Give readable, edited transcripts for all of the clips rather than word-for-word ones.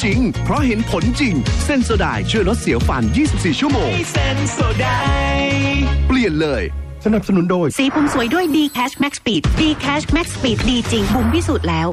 ริงเพราะเห็นผลจริงเซนโซไดช่วยลดเสียวฟัน24ชั่วโมงเซนโซไดเปลี่ยนเลยสนับสนุนโดยสีผมสวยด้วย D-Cash Max Speed D-Cash Max Speed ดีจริงบุ๋มพิสูจน์แล้ว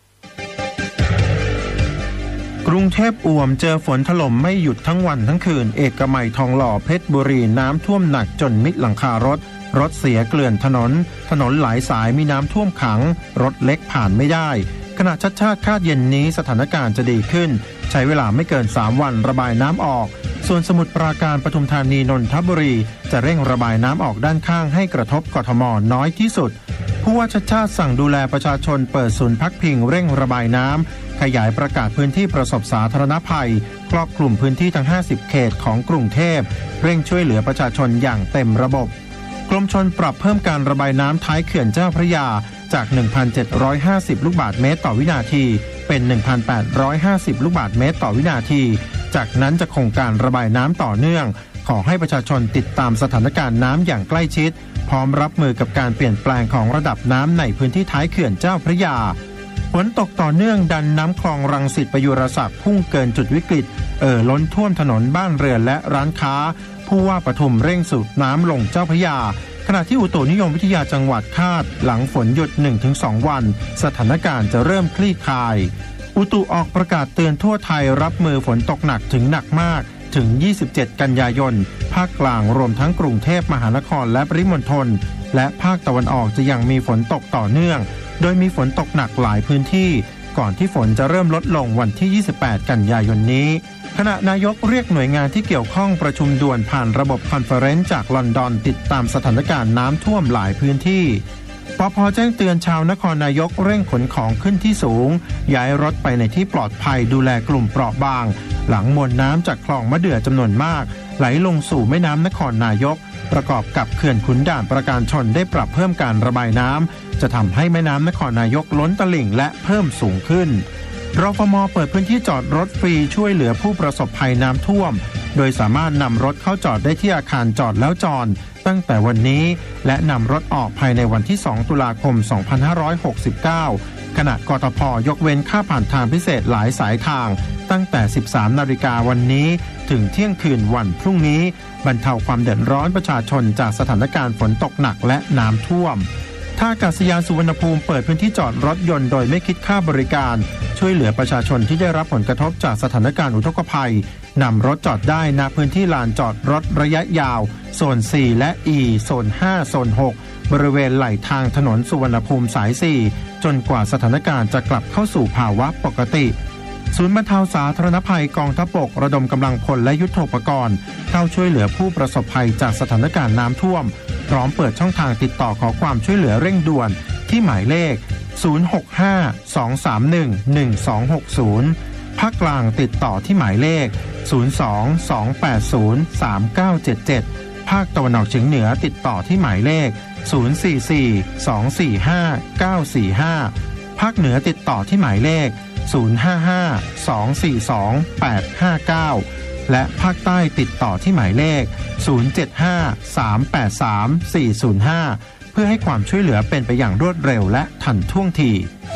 กรุงเทพอ่วมเจอฝนถล่มไม่หยุดทั้งวันทั้งคืนเอกมัยทองหล่อเพชรบุรีน้ำท่วมหนักจนมิดหลังคารถเสียเกลื่อนถนนหลายสายมีน้ำท่วมขังรถเล็กผ่านไม่ได้ขณะชัดชาติคาดเย็นนี้สถานการณ์จะดีขึ้นใช้เวลาไม่เกิน3วันระบายน้ำออกส่วนสมุทรปราการปทุมธานีนนทบุรีจะเร่งระบายน้ำออกด้านข้างให้กระทบกทมน้อยที่สุดผู้ว่าชัดชาติสั่งดูแลประชาชนเปิดศูนย์พักพิงเร่งระบายน้ำขยายประกาศพื้นที่ประสบสาธารณภัยครอบคลุมพื้นที่ทั้ง50เขตของกรุงเทพเร่งช่วยเหลือประชาชนอย่างเต็มระบบกรมชลปรับเพิ่มการระบายน้ำท้ายเขื่อนเจ้าพระยาจาก 1,750 ลูกบาศก์เมตรต่อวินาทีเป็น 1,850 ลูกบาศก์เมตรต่อวินาทีจากนั้นจะคงการระบายน้ำต่อเนื่องขอให้ประชาชนติดตามสถานการณ์น้ำอย่างใกล้ชิดพร้อมรับมือกับการเปลี่ยนแปลงของระดับน้ำในพื้นที่ท้ายเขื่อนเจ้าพระยาฝนตกต่อเนื่องดันน้ำคลองรังสิตประยุรศักดิ์พุ่งเกินจุดวิกฤตล้นท่วมถนนบ้านเรือนและร้านค้าผู้ว่าปทุมเร่งสูบน้ำลงเจ้าพระยาขณะที่อุตุนิยมวิทยาจังหวัดคาดหลังฝนหยุด 1-2 วันสถานการณ์จะเริ่มคลี่คลายอุตุออกประกาศเตือนทั่วไทยรับมือฝนตกหนักถึงหนักมากถึง27กันยายนภาคกลางรวมทั้งกรุงเทพมหานครและปริมณฑลและภาคตะวันออกจะยังมีฝนตกต่อเนื่องโดยมีฝนตกหนักหลายพื้นที่ก่อนที่ฝนจะเริ่มลดลงวันที่28กันยายนนี้ขณะนายกเรียกหน่วยงานที่เกี่ยวข้องประชุมด่วนผ่านระบบคอนเฟอเรนซ์จากลอนดอนติดตามสถานการณ์น้ำท่วมหลายพื้นที่ปภ.แจ้งเตือนชาวนครนายกเร่งขนของขึ้นที่สูงย้ายรถไปในที่ปลอดภัยดูแลกลุ่มเปราะบางหลังมวลน้ำจากคลองมะเดื่อจำนวนมากไหลลงสู่แม่น้ำนครนายกประกอบกับเขื่อนขุนด่านประการชนได้ปรับเพิ่มการระบายน้ำจะทำให้แม่น้ำนครนายกล้นตลิ่งและเพิ่มสูงขึ้นรฟม.เปิดพื้นที่จอดรถฟรีช่วยเหลือผู้ประสบภัยน้ำท่วมโดยสามารถนำรถเข้าจอดได้ที่อาคารจอดแล้วจอดตั้งแต่วันนี้และนำรถออกภายในวันที่2ตุลาคม2569ขณะกทพ.ยกเว้นค่าผ่านทางพิเศษหลายสายทางตั้งแต่ 13 นาฬิกาวันนี้ถึงเที่ยงคืนวันพรุ่งนี้บรรเทาความเดือดร้อนประชาชนจากสถานการณ์ฝนตกหนักและน้ำท่วมท่าอากาศยานสุวรรณภูมิเปิดพื้นที่จอดรถยนต์โดยไม่คิดค่าบริการช่วยเหลือประชาชนที่ได้รับผลกระทบจากสถานการณ์อุทกภัยนำรถจอดได้ณพื้นที่ลานจอดรถระยะยาวโซน 4 และ E โซน 5 โซน 6 บริเวณไหล่ทางถนนสุวรรณภูมิสาย 4 จนกว่าสถานการณ์จะกลับเข้าสู่ภาวะปกติศูนย์บรรเทาสาธารณภัยกองทัพบกระดมกำลังพลและยุทโธปกรณ์เข้าช่วยเหลือผู้ประสบภัยจากสถานการณ์น้ำท่วมพร้อมเปิดช่องทางติดต่อขอความช่วยเหลือเร่งด่วนที่หมายเลข 065-231-1260 ภาคกลางติดต่อที่หมายเลข 02-280-3977 ภาคตะวันออกเฉียงเหนือติดต่อที่หมายเลข 044-245-945 ภาคเหนือติดต่อที่หมายเลข 055-242-859 และภาคใต้ติดต่อที่หมายเลข 075-383-405 เพื่อให้ความช่วยเหลือเป็นไปอย่างรวดเร็วและทันท่วงที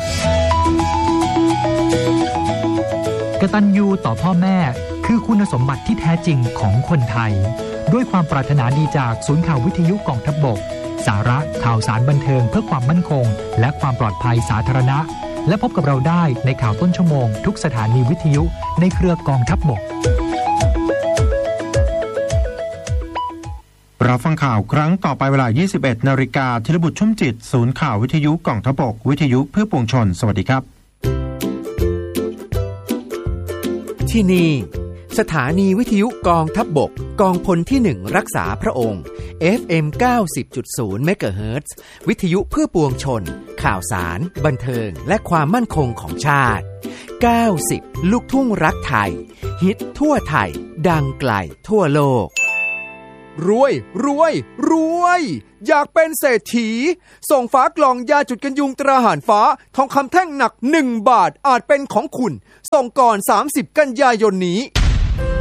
กตัญญูต่อพ่อแม่คือคุณสมบัติที่แท้จริงของคนไทยด้วยความปรารถนาดีจากศูนย์ข่าววิทยุกองทัพบกสาระข่าวสารบันเทิงเพื่อความมั่นคงและความปลอดภัยสาธารณะและพบกับเราได้ในข่าวต้นชั่วโมงทุกสถานีวิทยุในเครือกองทัพบกรับฟังข่าวครั้งต่อไปเวลา 21:00 น.ธีรบุตรชุ่มจิตศูนย์ข่าววิทยุกองทัพบกวิทยุเพื่อปวงชนสวัสดีครับที่นี่สถานีวิทยุกองทัพบกกองพลที่1รักษาพระองค์ FM 90.0 เมกะเฮิรตซ์วิทยุเพื่อปวงชนข่าวสารบันเทิงและความมั่นคงของชาติ90ลูกทุ่งรักไทยฮิตทั่วไทยดังไกลทั่วโลกรวยรวยรวยอยากเป็นเศรษฐีส่งฝากล่องยาจุดกันยุงตราหารฟ้าทองคำแท่งหนัก1 บาทอาจเป็นของคุณส่งก่อน30 กันยายนนี้